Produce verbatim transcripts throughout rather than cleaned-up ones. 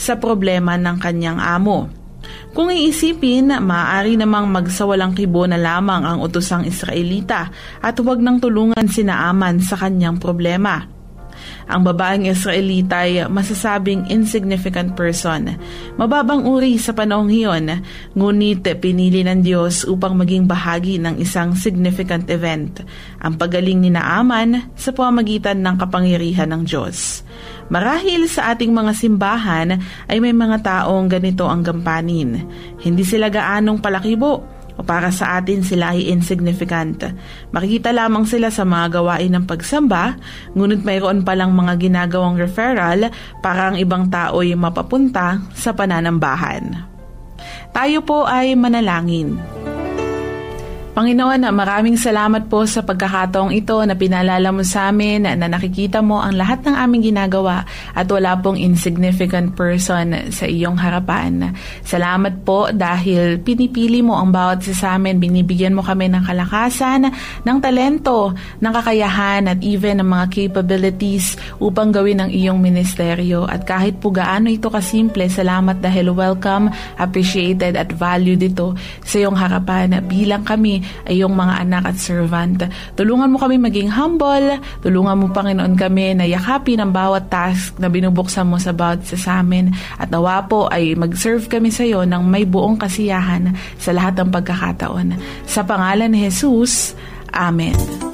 sa problema ng kanyang amo. Kung iisipin, maaari namang magsawalang kibo na lamang ang utosang Israelita at huwag nang tulungan si Naaman sa kanyang problema. Ang babaeng Israelita ay masasabing insignificant person. Mababang uri sa panahong iyon, ngunit pinili ng Diyos upang maging bahagi ng isang significant event, ang pagaling ni Naaman sa pamamagitan ng kapangyarihan ng Diyos. Marahil sa ating mga simbahan ay may mga taong ganito ang gampanin. Hindi sila gaanong palakibo, o para sa atin sila ay insignificant. Makikita lamang sila sa mga gawain ng pagsamba, ngunit mayroon palang mga ginagawang referral para ang ibang tao ay mapapunta sa pananambahan. Tayo po ay manalangin. Panginoon, maraming salamat po sa pagkakataong ito na pinalala mo sa amin na nakikita mo ang lahat ng aming ginagawa at wala pong insignificant person sa iyong harapan. Salamat po dahil pinipili mo ang bawat isa sa amin, binibigyan mo kami ng kalakasan, ng talento, ng kakayahan at even ng mga capabilities upang gawin ang iyong ministeryo. At kahit po gaano ito kasimple, salamat dahil welcome, appreciated at valued ito sa iyong harapan bilang kami ay iyong mga anak at servant. Tulungan mo kami maging humble, tulungan mo Panginoon kami na yakapin ang bawat task na binubuksan mo sa bawat isa sa amin at nawa po ay mag-serve kami sa iyo ng may buong kasiyahan sa lahat ng pagkakataon. Sa pangalan ni Jesus, Amen.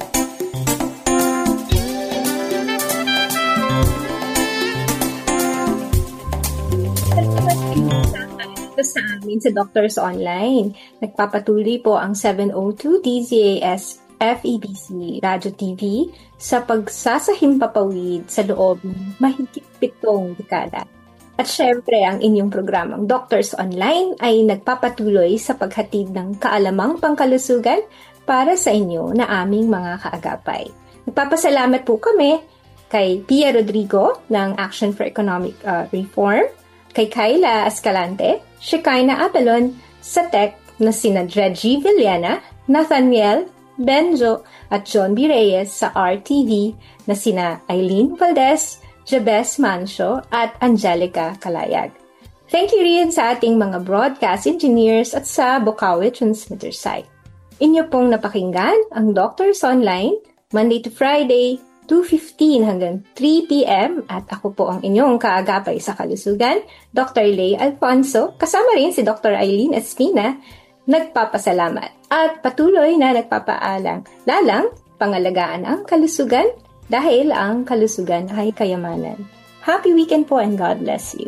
Sa amin sa Doctors Online. Nagpapatuloy po ang seven oh two D Z A S F E B C Radio T V sa pagsasahimpapawid sa loob ng mahigit pitong dekada. At syempre, ang inyong programang Doctors Online ay nagpapatuloy sa paghatid ng kaalamang pangkalusugan para sa inyo na aming mga kaagapay. Nagpapasalamat po kami kay Pia Rodrigo ng Action for Economic uh, Reform, kay Kayla Escalante, Shekinah Abalon, sa tech na sina Dredgy Villana, Nathaniel, Benjo at John B. Reyes sa R T V na sina Eileen Valdez, Jabez Mancio at Angelica Kalayag. Thank you rin sa ating mga broadcast engineers at sa Bokawe Transmitter site. Inyo pong napakinggan ang Doctors Online, Monday to Friday, two fifteen hanggang three p.m. at ako po ang inyong kaagapay sa kalusugan, Doctor Lay Alfonso, kasama rin si Doctor Eileen Espina, nagpapasalamat at patuloy na nagpapaalang lalang pangalagaan ang kalusugan dahil ang kalusugan ay kayamanan. Happy weekend po and God bless you.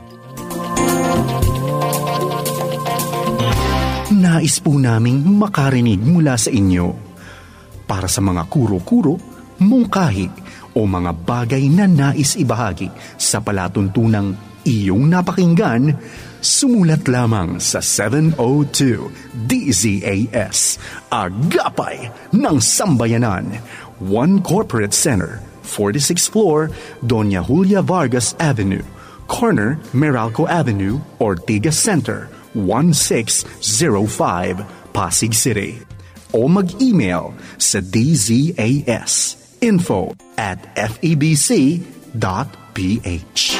Nais po naming makarinig mula sa inyo. Para sa mga kuro-kuro, mungkahi o mga bagay na nais ibahagi sa palatuntunang iyong napakinggan, sumulat lamang sa seven oh two D Z A S, Agapay ng Sambayanan, One Corporate Center, forty-sixth floor, Doña Julia Vargas Avenue, corner Meralco Avenue, Ortigas Center, one six zero five, Pasig City. O mag-email sa D Z A S info at f e b c dot p h.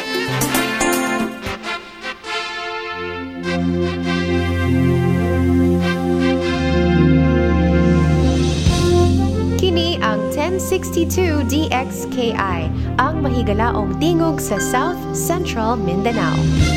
Kini ang ten sixty-two D X K I, ang mahigalaong tingog sa South Central Mindanao.